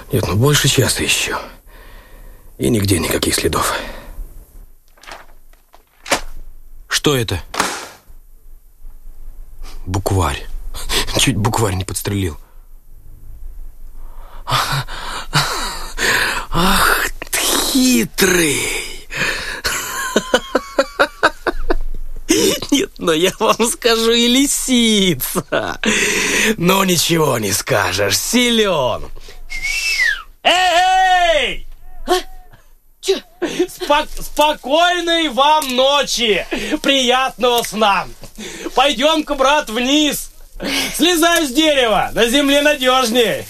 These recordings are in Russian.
Нет, ну больше часа еще. И нигде никаких следов. Что это? Букварь. Чуть букварь не подстрелил. Ах ты хитрый! Нет, но я вам скажу, и лисица. Но ничего не скажешь, силен. Эй! А? Че? Спокойной вам ночи! Приятного сна! Пойдем-ка, брат, вниз! Слезай с дерева! На земле надежнее!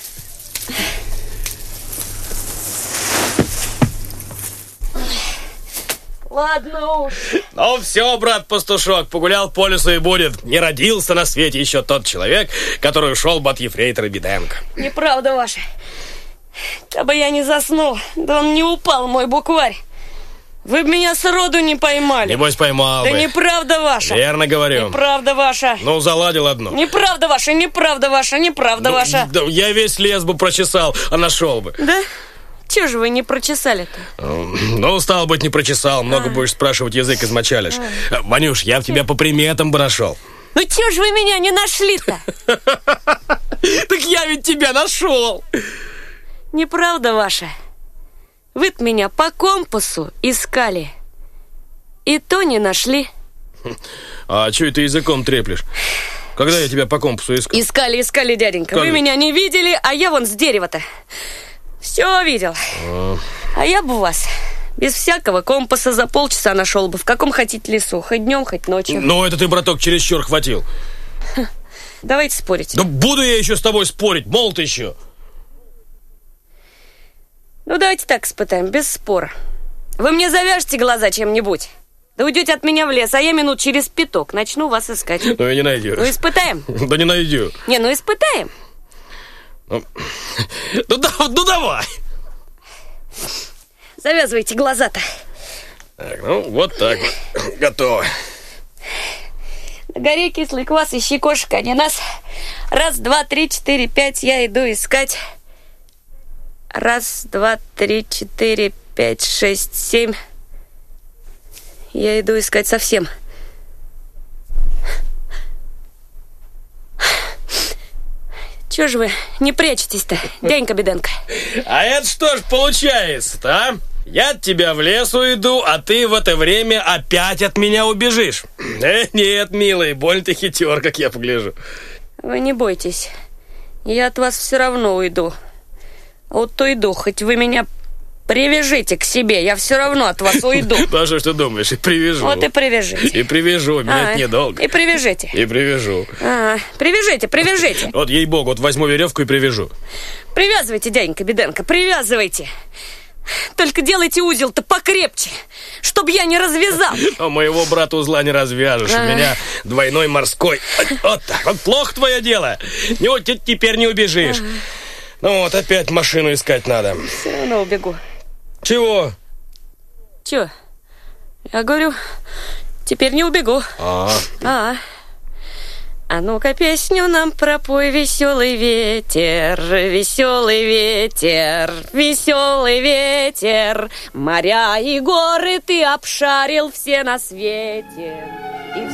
Ладно уж. Ну все, брат-пастушок, погулял по лесу и будет. Не родился на свете еще тот человек, который ушел бы от ефрейтора Беденко. Неправда ваша. Кабы я не заснул, да он не упал, мой букварь. Вы б меня сроду не поймали. Небось, поймал бы. Да неправда ваша. Верно говорю. Неправда ваша. Ну, заладил одно. Неправда ваша, неправда ваша, неправда ваша. Да, я весь лес бы прочесал, а нашел бы. Да? Чего же вы не прочесали-то? Ну, стало быть, не прочесал. Много будешь спрашивать, язык измочалишь. Ванюш, я в тебя по приметам бы нашел. Ну, чего же вы меня не нашли-то? Так я ведь тебя нашел. Неправда ваша. Вы-то меня по компасу искали. И то не нашли. А что это языком треплешь? Когда я тебя по компасу искал? Искали, дяденька. Как? Вы меня не видели, а я вон с дерева-то все видел. А я бы вас без всякого компаса за полчаса нашел бы. В каком хотите лесу. Хоть днем, хоть ночью. Ну, это ты, браток, чересчур хватил. Давайте спорить. Да буду я еще с тобой спорить. Молод еще. Ну, давайте так испытаем, без спора. Вы мне завяжете глаза чем-нибудь, да уйдете от меня в лес, а я минут через 5 начну вас искать. Ну, я не найдешь. Ну, испытаем. Да не найду. Не, ну, испытаем. Ну, давай. Завязывайте глаза-то. Так, ну, вот так вот. Готово. На горе кислый квас, ищи кошек, а не нас. 1, 2, 3, 4, 5, я иду искать. 1, 2, 3, 4, 5, 6, 7. Я иду искать совсем. Чего же вы не прячетесь-то, дяденька Беденко? А это что ж получается-то, а? Я от тебя в лес уйду, а ты в это время опять от меня убежишь. Нет, милый, больно ты хитер, как я погляжу. Вы не бойтесь, я от вас все равно уйду. А вот уйду, хоть вы меня привяжите к себе, я все равно от вас уйду. А что ж ты думаешь, и привяжу. Вот и привяжите. И привяжу, меня недолго. И привяжите. И привяжу. Привяжите. Вот ей-богу, вот возьму веревку и привяжу. Привязывайте, дяденька Беденко, привязывайте. Только делайте узел-то покрепче, чтоб я не развязал. А моего брата узла не развяжешь. У меня двойной морской. Вот так, вот плохо твое дело. Вот теперь не убежишь. Ну вот, опять машину искать надо. Все равно убегу. Чего? Чего? Я говорю, теперь не убегу. А ну-ка песню нам пропой, веселый ветер, веселый ветер, веселый ветер. Моря и горы ты обшарил все на свете. И